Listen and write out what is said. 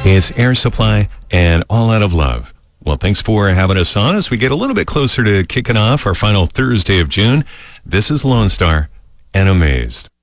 It's Air Supply and All Out of Love. Well, thanks for having us on as we get a little bit closer to kicking off our final Thursday of June. This is Lone Star and Amazed.